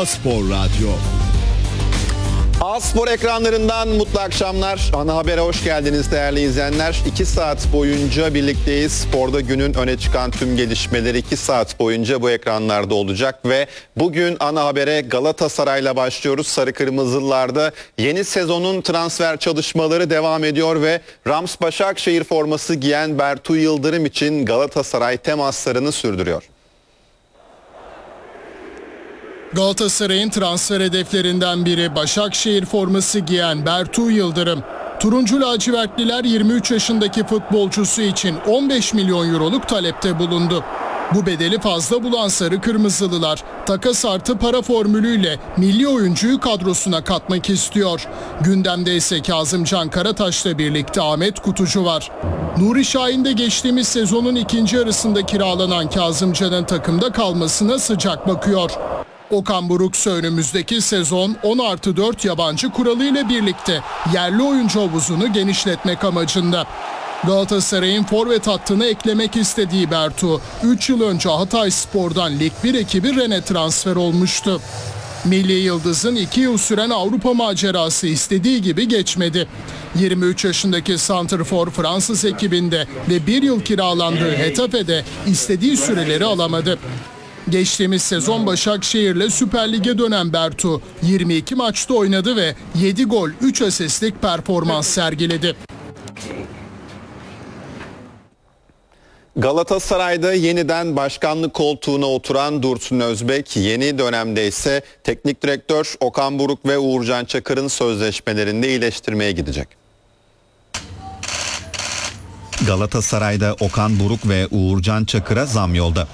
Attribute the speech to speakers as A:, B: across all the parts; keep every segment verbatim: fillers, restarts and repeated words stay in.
A: A-Spor Radyo.
B: A-Spor ekranlarından mutlu akşamlar. Ana Haber'e hoş geldiniz değerli izleyenler. iki saat boyunca birlikteyiz. Sporda günün öne çıkan tüm gelişmeleri iki saat boyunca bu ekranlarda olacak ve bugün Ana Haber'e Galatasaray'la başlıyoruz. Sarı Kırmızılılarda yeni sezonun transfer çalışmaları devam ediyor ve Rams Başakşehir forması giyen Bertu Yıldırım için Galatasaray temaslarını sürdürüyor.
C: Galatasaray'ın transfer hedeflerinden biri Başakşehir forması giyen Bertu Yıldırım. Turuncu lacivertliler yirmi üç yaşındaki futbolcusu için on beş milyon euroluk talepte bulundu. Bu bedeli fazla bulan Sarı Kırmızılılar takas artı para formülüyle milli oyuncuyu kadrosuna katmak istiyor. Gündemde ise Kazımcan Karataş'la birlikte Ahmet Kutucu var. Nuri Şahin de geçtiğimiz sezonun ikinci yarısında kiralanan Kazımcan'ın takımda kalmasına sıcak bakıyor. Okan Buruksa önümüzdeki sezon on artı dört yabancı kuralıyla birlikte yerli oyuncu havuzunu genişletmek amacında. Galatasaray'ın forvet hattına eklemek istediği Bertu, üç yıl önce Hatayspor'dan Lig bir ekibi Rennes'e transfer olmuştu. Milli Yıldız'ın iki yıl süren Avrupa macerası istediği gibi geçmedi. yirmi üç yaşındaki santrfor Fransız ekibinde ve bir yıl kiralandığı Hetafe'de istediği süreleri alamadı. Geçtiğimiz sezon Başakşehir'le Süper Lig'e dönen Bertu yirmi iki maçta oynadı ve yedi gol üç asistlik performans sergiledi.
B: Galatasaray'da yeniden başkanlık koltuğuna oturan Dursun Özbek, yeni dönemde ise teknik direktör Okan Buruk ve Uğurcan Çakır'ın sözleşmelerini iyileştirmeye gidecek.
D: Galatasaray'da Okan Buruk ve Uğurcan Çakır'a zam yolda.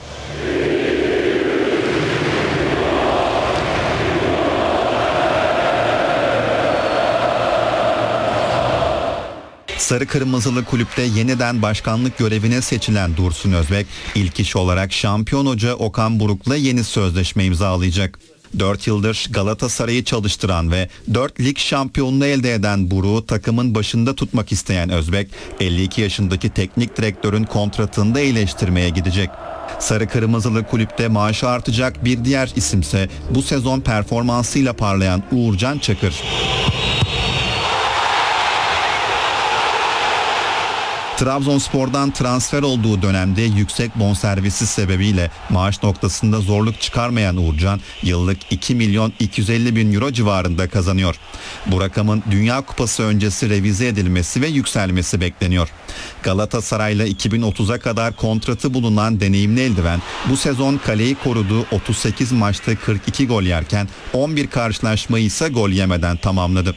D: Sarı Kırmızılı kulüpte yeniden başkanlık görevine seçilen Dursun Özbek, ilk iş olarak şampiyon hoca Okan Buruk'la yeni sözleşme imzalayacak. dört yıldır Galatasaray'ı çalıştıran ve dört lig şampiyonluğu elde eden Buruk'u takımın başında tutmak isteyen Özbek, elli iki yaşındaki teknik direktörün kontratını da iyileştirmeye gidecek. Sarı Kırmızılı kulüpte maaşı artacak bir diğer isimse bu sezon performansıyla parlayan Uğurcan Çakır. Trabzonspor'dan transfer olduğu dönemde yüksek bonservisi sebebiyle maaş noktasında zorluk çıkarmayan Uğurcan yıllık iki milyon iki yüz elli bin euro civarında kazanıyor. Bu rakamın Dünya Kupası öncesi revize edilmesi ve yükselmesi bekleniyor. Galatasaray'la iki bin otuza kadar kontratı bulunan deneyimli eldiven bu sezon kaleyi koruduğu otuz sekiz maçta kırk iki gol yerken on bir karşılaşmayı ise gol yemeden tamamladı.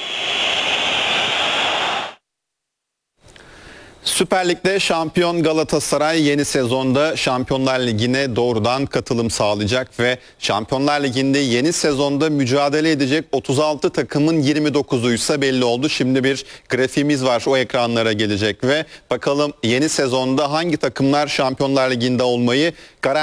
B: Süper Lig'de şampiyon Galatasaray yeni sezonda Şampiyonlar Ligi'ne doğrudan katılım sağlayacak ve Şampiyonlar Ligi'nde yeni sezonda mücadele edecek otuz altı takımın yirmi dokuzuysa belli oldu. Şimdi bir grafiğimiz var, o ekranlara gelecek ve bakalım yeni sezonda hangi takımlar Şampiyonlar Ligi'nde olmayı garanti